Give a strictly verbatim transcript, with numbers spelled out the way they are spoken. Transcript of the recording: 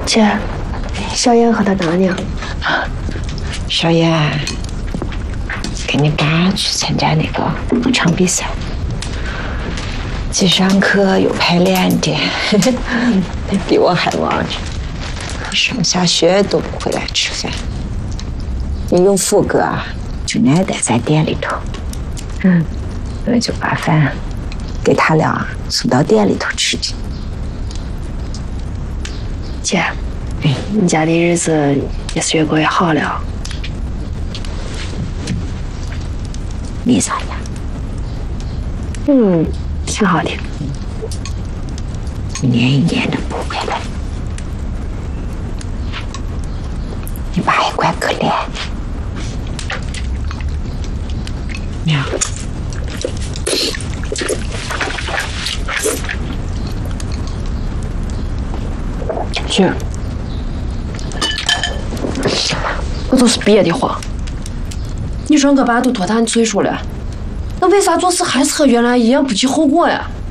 姐，小燕和她大娘。 小燕，跟你爸去参加那个歌唱比赛，既上课又排练的，比我还忙着。上下学都不回来吃饭。你有副哥就爱待在店里头，嗯，我就把饭给他俩送到店里头吃去。 姐，哎，你家的日子也是越过越好了。 你咋样？ 嗯，挺好的。 一年一年的补回来，你爸也怪可怜。娘， 姐，我都是别的话。你说我爸都多大岁数了，那为啥做事还是和原来一样不计后果呀？